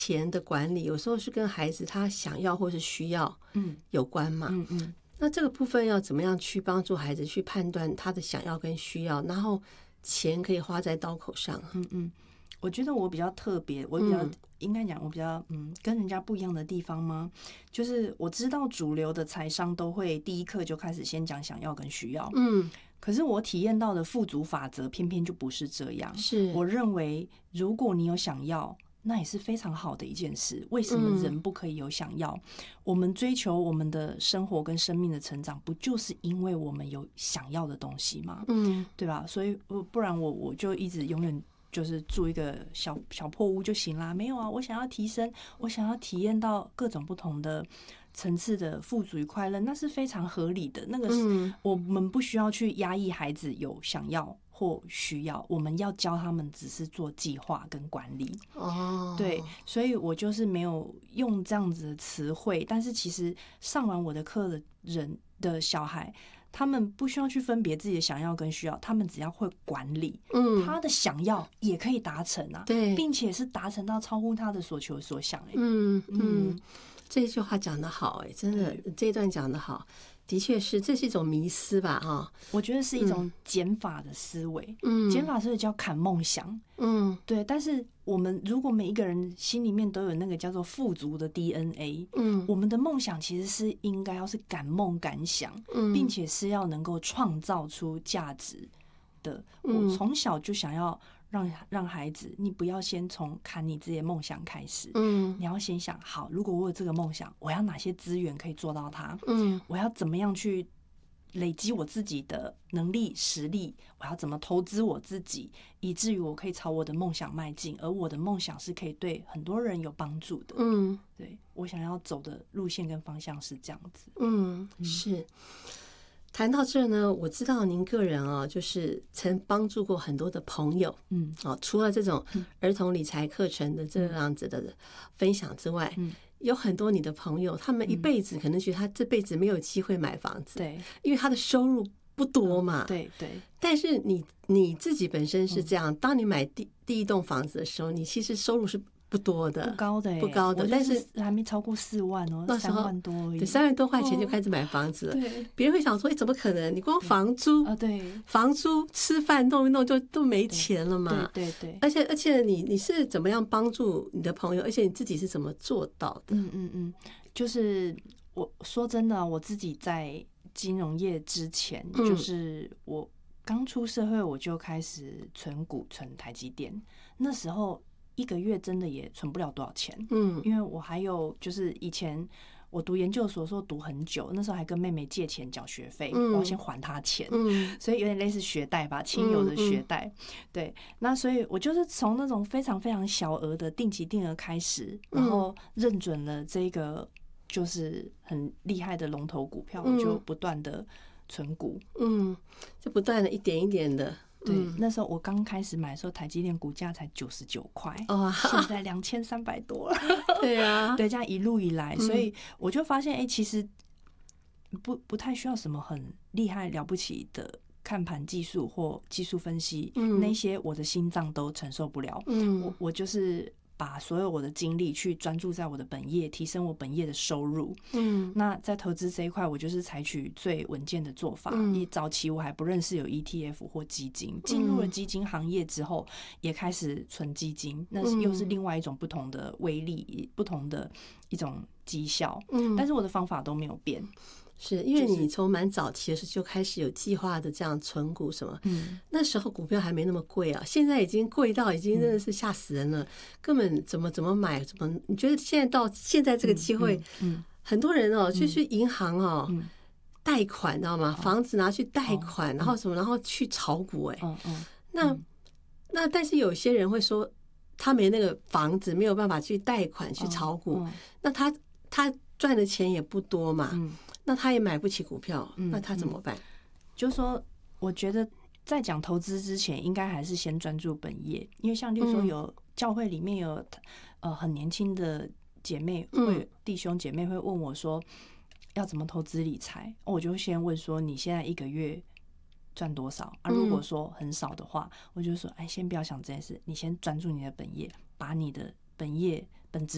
钱的管理有时候是跟孩子他想要或是需要有关嘛。那这个部分要怎么样去帮助孩子去判断他的想要跟需要，然后钱可以花在刀口上？ 我觉得我比较特别，我比较应该讲我比较跟人家不一样的地方吗？就是我知道主流的财商都会第一课就开始先讲想要跟需要，可是我体验到的富足法则偏偏就不是这样。 是我认为如果你有想要，那也是非常好的一件事。为什么人不可以有想要？我们追求我们的生活跟生命的成长，不就是因为我们有想要的东西吗？对吧？所以不然我就一直永远就是住一个小破屋就行啦。没有啊，我想要提升，我想要体验到各种不同的层次的富足与快乐，那是非常合理的。那个是我们不需要去压抑孩子有想要或需要，我们要教他们只是做计划跟管理。对，所以我就是没有用这样子的词汇，但是其实上完我的课的人的小孩，他们不需要去分别自己的想要跟需要，他们只要会管理，他的想要也可以达成啊， 对， 并且是达成到超乎他的所求所想。 这句话讲得好，真的，这一段讲得好，的确是，这是一种迷思吧， 我觉得是一种减法的思维，减法思维叫砍梦想，对。但是我们如果每一个人心里面都有那个叫做富足的 DNA，我们的梦想其实是应该要是敢梦敢想，并且是要能够创造出价值的。我从小就想要让孩子，你不要先从砍你自己的梦想开始，你要先想好，如果我有这个梦想，我要哪些资源可以做到它，我要怎么样去累积我自己的能力实力，我要怎么投资我自己，以至于我可以朝我的梦想迈进，而我的梦想是可以对很多人有帮助的。对，我想要走的路线跟方向是这样子。 是。谈到这呢，我知道您个人就是曾帮助过很多的朋友，除了这种儿童理财课程的这样子的分享之外，有很多你的朋友，他们一辈子可能觉得他这辈子没有机会买房子， 对， 因为他的收入不多嘛， 对。 但是你自己本身是这样，当你买第一栋房子的时候，你其实收入是不多的， 不高的， 但是还没超过4万哦， 那时候 3万多而已， 对，3万多块钱就开始买房子了。 对， 别人会想说，怎么可能？你光房租对， 房租吃饭弄一弄就都没钱了嘛。 对。 而且你是怎么样帮助你的朋友？而且你自己是怎么做到的？ 就是我说真的，我自己在金融业之前，就是我刚出社会，我就开始存股，存台积电。那时候1个月真的也存不了多少钱，因为我还有就是以前我读研究所的时候读很久，那时候还跟妹妹借钱缴学费，我要先还她钱，所以有点类似学贷吧，亲友的学贷。对，那所以我就是从那种非常非常小额的定期定额开始，然后认准了这个就是很厉害的龙头股票，我就不断的存股， 就不断的一点一点的。 对，那时候我刚开始买的时候，台积电股价才99块，现在2300多了。 对啊， 对，这样一路以来，所以我就发现，其实不太需要什么很厉害了不起的看盘技术或技术分析，那些我的心脏都承受不了。我就是把所有我的精力去专注在我的本业，提升我本业的收入。那在投资这一块，我就是采取最稳健的做法。早期我还不认识有 ETF 或基金，进入了基金行业之后，也开始存基金，那又是另外一种不同的威力，不同的一种绩效。但是我的方法都没有变。 是因为你从蛮早期的时候就开始有计划的这样存股什么，那时候股票还没那么贵啊，现在已经贵到已经真的是吓死人了，根本怎么买你觉得现在到现在这个机会，很多人就去银行贷款，知道吗？房子拿去贷款，然后什么，然后去炒股，那但是有些人会说，他没那个房子，没有办法去贷款去炒股，那他赚的钱也不多嘛。那他也买不起股票，那他怎么办？ 就是说，我觉得在讲投资之前，应该还是先专注本业，因为像例如说有教会里面有很年轻的姐妹弟兄姐妹会问我说要怎么投资理财，我就先问说你现在1个月赚多少啊？如果说很少的话，我就说先不要想这件事，你先专注你的本业，把你的本业